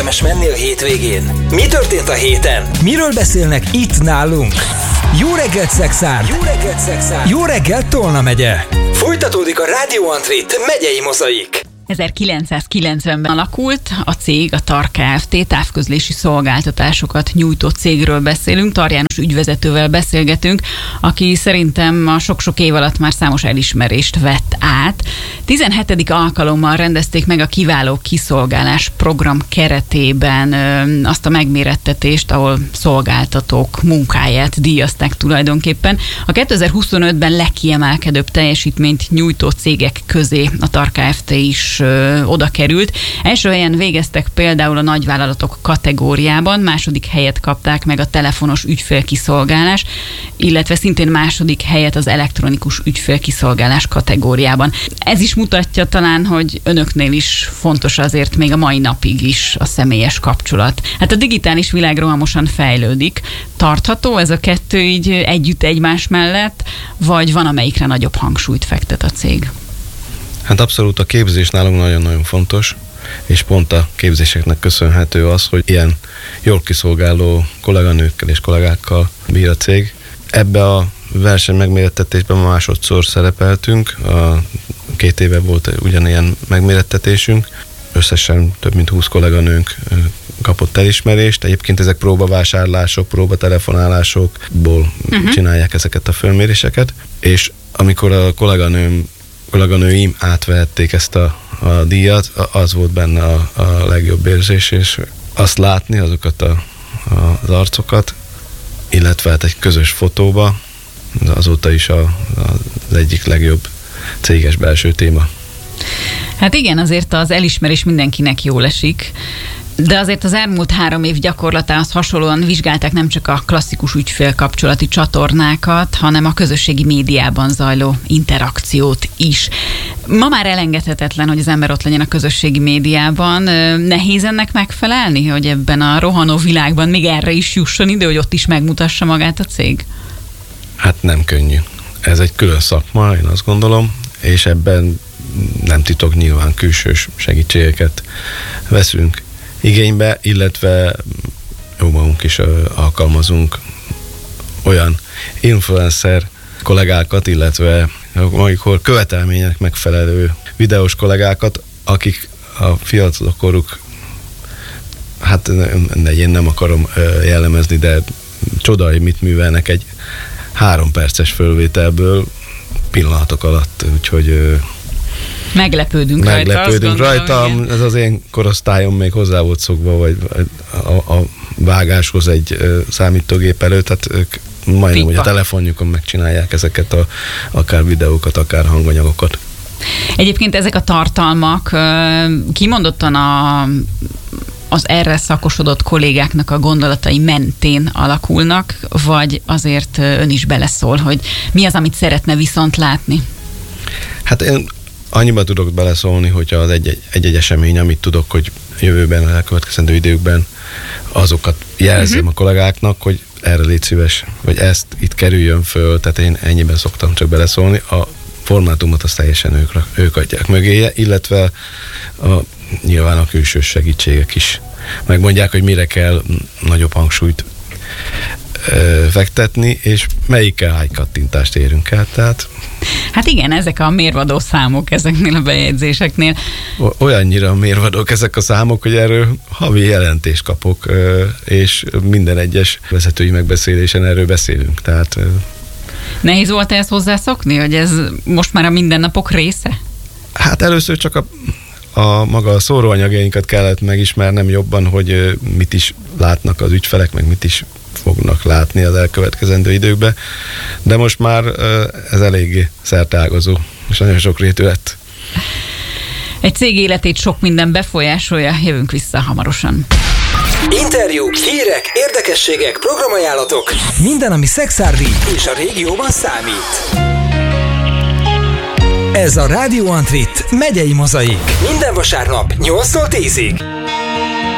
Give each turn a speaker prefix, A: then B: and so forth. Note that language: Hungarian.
A: érdemes menni a hétvégén? Mi történt a héten? Miről beszélnek itt nálunk? Jó reggelt, Szexárd! Jó reggelt, Szexárd! Jó reggelt, Tolna megye! Folytatódik a Radio Antrit megyei mozaik.
B: 1990-ben alakult a cég, a TAR Kft. Távközlési szolgáltatásokat nyújtó cégről beszélünk. TAR János ügyvezetővel beszélgetünk, aki szerintem a sok-sok év alatt már számos elismerést vett át. 17. alkalommal rendezték meg a Kiváló Kiszolgálás program keretében azt a megmérettetést, ahol szolgáltatók munkáját díjazták tulajdonképpen. A 2025-ben legkiemelkedőbb teljesítményt nyújtó cégek közé a TAR Kft. Is oda került. Első helyen végeztek például a nagyvállalatok kategóriában, második helyet kapták meg a telefonos ügyfélkiszolgálás, illetve szintén második helyet az elektronikus ügyfélkiszolgálás kategóriában. Ez is mutatja talán, hogy önöknél is fontos azért még a mai napig is a személyes kapcsolat. Hát a digitális világ rohamosan fejlődik. Tartható ez a kettő így együtt egymás mellett, vagy van, amelyikre nagyobb hangsúlyt fektet a cég?
C: Hát abszolút a képzés nálunk nagyon-nagyon fontos, és pont a képzéseknek köszönhető az, hogy ilyen jól kiszolgáló kolléganőkkel és kollégákkal bír a cég. Ebbe a verseny megmérettetésben másodszor szerepeltünk, 2 éve volt ugyanilyen megmérettetésünk, összesen több mint 20 kolléganőnk kapott elismerést. Egyébként ezek próbavásárlások, próbatelefonálásokból csinálják ezeket a fölméréseket, és amikor a kolléganőim átvehették ezt a díjat, az volt benne a legjobb érzés, és azt látni, azokat az arcokat, illetve hát egy közös fotóba, azóta is az egyik legjobb céges belső téma.
B: Hát igen, azért az elismerés mindenkinek jól esik, de azért az elmúlt 3 év gyakorlatához hasonlóan vizsgálták nem csak a klasszikus ügyfélkapcsolati csatornákat, hanem a közösségi médiában zajló interakciót is. Ma már elengedhetetlen, hogy az ember ott legyen a közösségi médiában. Nehéz ennek megfelelni, hogy ebben a rohanó világban még erre is jusson idő, hogy ott is megmutassa magát a cég?
C: Hát nem könnyű. Ez egy külön szakma, én azt gondolom, és ebben nem titok, nyilván külsős segítségeket veszünk igénybe, illetve jó magunk is alkalmazunk olyan influencer kollégákat, illetve amikor követelmények megfelelő videós kollégákat, akik a fiatalkoruk, hát én nem akarom jellemezni, de csoda, hogy mit művelnek egy 3 perces fölvételből pillanatok alatt, úgyhogy
B: meglepődünk
C: rajta. Ez az én korosztályom még hozzá volt szokva, vagy a vágáshoz egy számítógép előtt, tehát ők majdnem, hogy a telefonjukon megcsinálják ezeket akár videókat, akár hanganyagokat.
B: Egyébként ezek a tartalmak kimondottan az erre szakosodott kollégáknak a gondolatai mentén alakulnak, vagy azért ön is beleszól, hogy mi az, amit szeretne viszont látni? Hát
C: én annyiban tudok beleszólni, hogyha az egy esemény, amit tudok, hogy jövőben, a elkövetkezendő időkben azokat jelzem a kollégáknak, hogy erre légy szíves, vagy ezt itt kerüljön föl, tehát én ennyiben szoktam csak beleszólni. A formátumot azt teljesen ők adják mögéje, illetve nyilván a külsős segítségek is megmondják, hogy mire kell nagyobb hangsúlyt fektetni, és melyikkel hájkattintást érünk el, tehát...
B: Hát igen, ezek a mérvadó számok ezeknél a bejegyzéseknél.
C: Olyannyira mérvadók ezek a számok, hogy erről havi jelentést kapok, és minden egyes vezetői megbeszélésen erről beszélünk, tehát...
B: Nehéz volt ezt hozzászokni, hogy ez most már a mindennapok része?
C: Hát először csak a maga a szóróanyagjainkat kellett megismernem jobban, hogy mit is látnak az ügyfelek, meg mit is fognak látni az elkövetkezendő időkben, de most már ez eléggé szerteágazó, és nagyon sok rétű lett.
B: Egy cég életét sok minden befolyásolja, jövünk vissza hamarosan.
A: Interjúk, hírek, érdekességek, programajánlatok. Minden, ami szexárdi és a régióban számít. Ez a Radio Antrit megyei mozaik. Minden vasárnap 8-tól 10-ig.